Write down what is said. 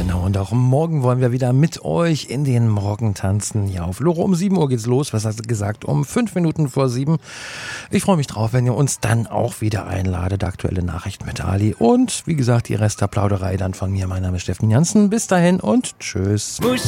Genau, und auch morgen wollen wir wieder mit euch in den Morgen tanzen. Ja, auf Loro um 7 Uhr geht's los. Was hast du gesagt? Um 5 Minuten vor 7. Ich freue mich drauf, wenn ihr uns dann auch wieder einladet. Aktuelle Nachrichten mit Ali. Und wie gesagt, die Rest der Plauderei dann von mir. Mein Name ist Steffen Janssen. Bis dahin und tschüss.